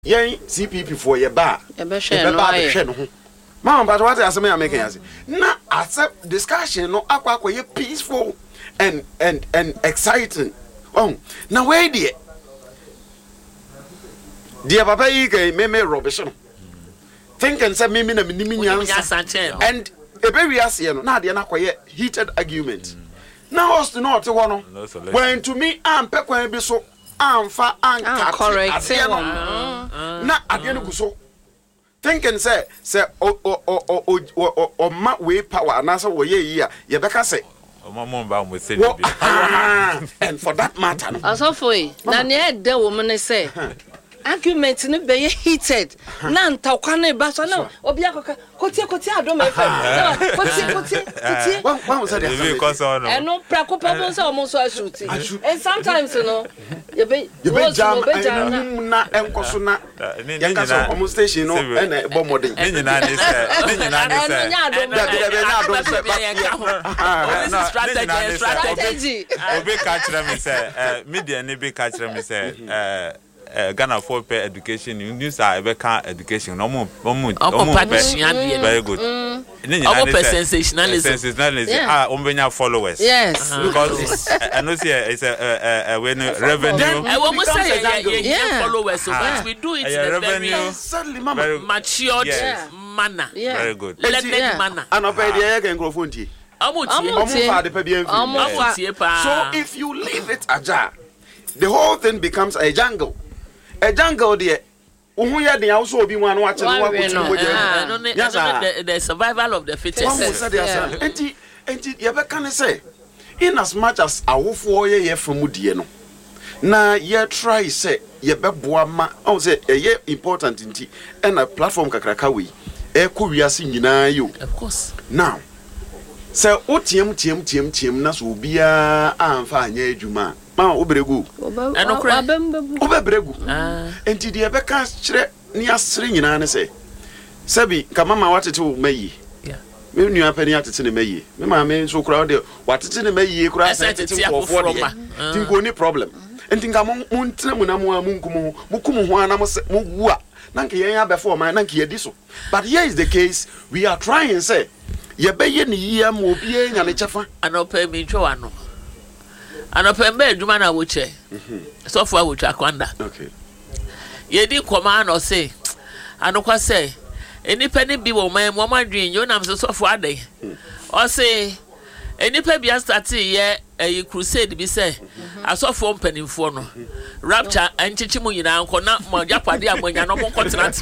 yen CPP for ye ba e be hwe no ho mama but what asem ya make yase na accept discussion no akwa ye peaceful and exciting now where dear papa yi ke me rubbish no think and say me na minimi nyansa and e be wiase no na de na koye heated argument now us to not one when to me am pe kwan bi so amfa anka correct na ade no guso think and say o ma we power na say wo ye yi a ye beka say and for that matter also for na ne de wo me say argument no be heated na ntakwa na ba so na obi akoka kotie adom FM kotie one say that and no preocupa mo say o mo so ashuti and sometimes you know you be jam na enkoso na ya ka so o station no na bo modern nyina ni say strategy obi ka kire me say media ni be ka kire me say Ghana for pay education news are education no more very good sensationalism followers because I know it's a when revenue followers so but we do it in a very matured manner very good manner and obey the microphone so if you leave it ajar the whole thing becomes a jungle there. The survival of the fittest. And you can say, in as much as our 4 year from Mudiano. Now, ye try say, ye beboama, I say, a year important in tea, and a platform Kakrakawi, a Korea singing you. Of course. Now, so, what TM, Nas will be a fine Juma. Obregu obregu enti de beka kire ni asere nyina ne se sabi kamama watete wo mayi me nua pani atete ne mayi me ma me so kura de watete ne mayi kura atete fofo de tinko ni problem enti ngam muntre mu na mu amunkum mukum ho ana mu wu a na nke yen abefo man na nke yedi so but here is the case we are trying say ye be ye ni yia mo obi enya ne chefa anopa mi twa no anopembe adwuma na woche so for woche akwanda okay yedi koma no say anokwa say enipa ni bi wo man mo madwen yo nam so for adai o say enipa bi start ye a crusade bi say asofo mpanimfo no rapture anchichi mu nyina anko na mo japade amonya no mo continent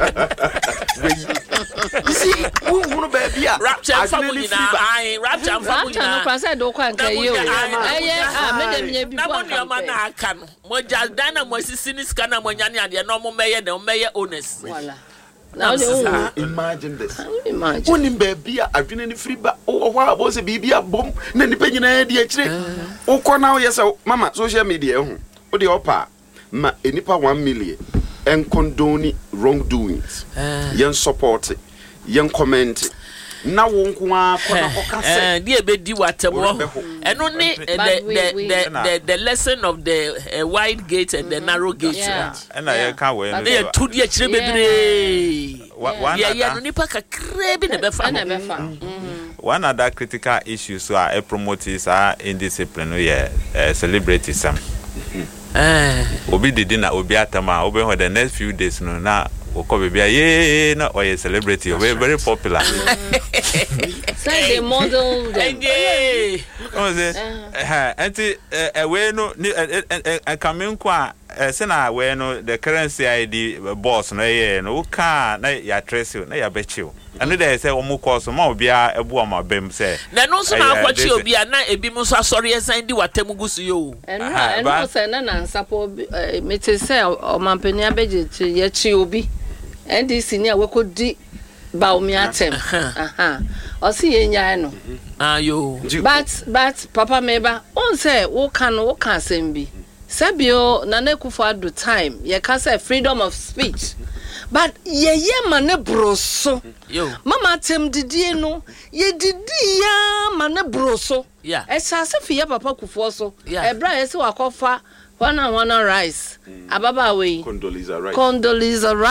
see who baby rapture family na ai rapture family na no say do kwa nka ye o medem nya bi kwa na mo na aka no mo jada na mo sisi ni ska na mo nya ne ade no mo meye de mo meye honest wala now imagine this when baby adwene ni free ba o wa bo se bibia bom na ni panyina de akire o ko na o yesa mama social media ho o de opa ma enipa 1 million and condone wrongdoings yen support yen comment na wonko akona kokase die be di watemo eno ni the lesson of the wide gate and the narrow gate and I can we na ye to die akire bebre ya no nipa kakra bi na befa one other critical issue so are promoters are indiscipline celebrities obi didi na obi atama obi ho the next few days no na okobe bia ye na oye celebrity we very popular say the model anti we no coming kwa say na we no the currency ID boss no ye no ka na ya trace na ya bechiu and they say omo course ma obia ebu amabem say na no so na akwachi obia na ebi mu so asori esan di watem gusu yo no say na nsapo mete say o mampani abeje ye chi obi NDC ni awekodi ba omi atem o si ye nya no ayo but papa meba on say wo kan sembi sabio na na kufu adu time ye ka say freedom of speech but ye mane broso mama tem didie no ye didi ya mane broso esa se fie papa kufu so ebra ye se wakofa wana rice ababa we Condoleezza rice